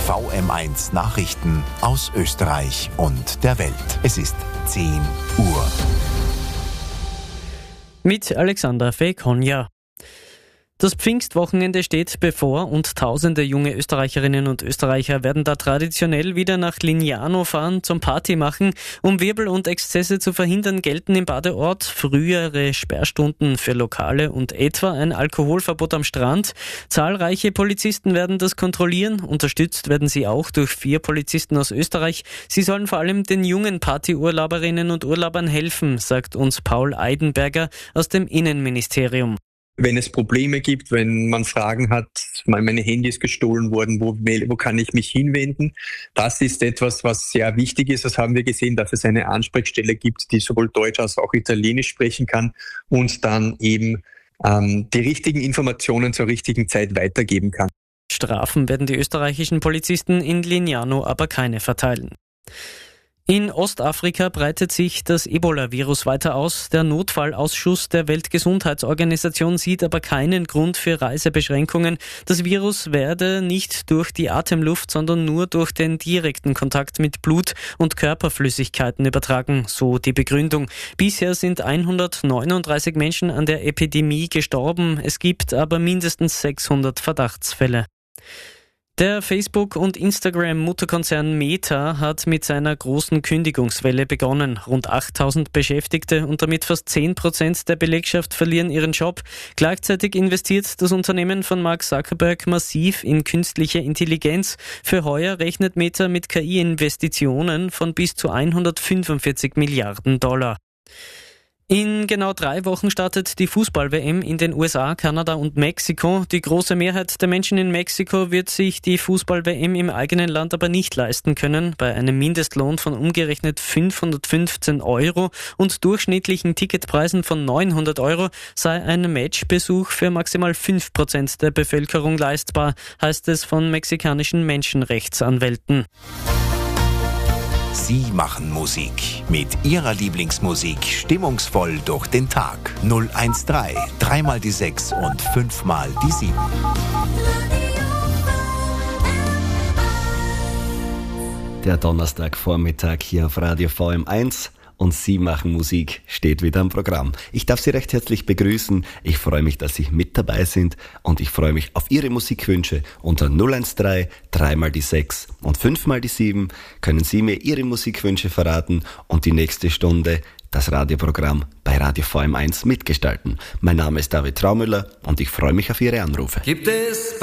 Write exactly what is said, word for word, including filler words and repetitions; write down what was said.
V M eins Nachrichten aus Österreich und der Welt. Es ist zehn Uhr. Mit Alexander Fekonja. Das Pfingstwochenende steht bevor und tausende junge Österreicherinnen und Österreicher werden da traditionell wieder nach Lignano fahren zum Party machen. Um Wirbel und Exzesse zu verhindern, gelten im Badeort frühere Sperrstunden für Lokale und etwa ein Alkoholverbot am Strand. Zahlreiche Polizisten werden das kontrollieren. Unterstützt werden sie auch durch vier Polizisten aus Österreich. Sie sollen vor allem den jungen Partyurlauberinnen und Urlaubern helfen, sagt uns Paul Eidenberger aus dem Innenministerium. Wenn es Probleme gibt, wenn man Fragen hat, meine Handy ist gestohlen worden, wo, wo kann ich mich hinwenden? Das ist etwas, was sehr wichtig ist. Das haben wir gesehen, dass es eine Ansprechstelle gibt, die sowohl Deutsch als auch Italienisch sprechen kann und dann eben ähm, die richtigen Informationen zur richtigen Zeit weitergeben kann. Strafen werden die österreichischen Polizisten in Lignano aber keine verteilen. In Ostafrika breitet sich das Ebola-Virus weiter aus. Der Notfallausschuss der Weltgesundheitsorganisation sieht aber keinen Grund für Reisebeschränkungen. Das Virus werde nicht durch die Atemluft, sondern nur durch den direkten Kontakt mit Blut und Körperflüssigkeiten übertragen, so die Begründung. Bisher sind hundertneununddreißig Menschen an der Epidemie gestorben. Es gibt aber mindestens sechshundert Verdachtsfälle. Der Facebook- und Instagram-Mutterkonzern Meta hat mit seiner großen Kündigungswelle begonnen. Rund achttausend Beschäftigte und damit fast zehn Prozent der Belegschaft verlieren ihren Job. Gleichzeitig investiert das Unternehmen von Mark Zuckerberg massiv in künstliche Intelligenz. Für heuer rechnet Meta mit K I-Investitionen von bis zu hundertfünfundvierzig Milliarden Dollar. In genau drei Wochen startet die Fußball-W M in den U S A, Kanada und Mexiko. Die große Mehrheit der Menschen in Mexiko wird sich die Fußball-W M im eigenen Land aber nicht leisten können. Bei einem Mindestlohn von umgerechnet fünfhundertfünfzehn Euro und durchschnittlichen Ticketpreisen von neunhundert Euro sei ein Matchbesuch für maximal fünf Prozent der Bevölkerung leistbar, heißt es von mexikanischen Menschenrechtsanwälten. Sie machen Musik. Mit Ihrer Lieblingsmusik stimmungsvoll durch den Tag. null eins drei, dreimal die sechs und fünfmal die sieben. Der Donnerstagvormittag hier auf Radio V M eins. Und Sie machen Musik steht wieder am Programm. Ich darf Sie recht herzlich begrüßen. Ich freue mich, dass Sie mit dabei sind und ich freue mich auf Ihre Musikwünsche. Unter null eins drei, dreimal die sechs und fünfmal die sieben können Sie mir Ihre Musikwünsche verraten und die nächste Stunde das Radioprogramm bei Radio V M eins mitgestalten. Mein Name ist David Traumüller und ich freue mich auf Ihre Anrufe. Gibt es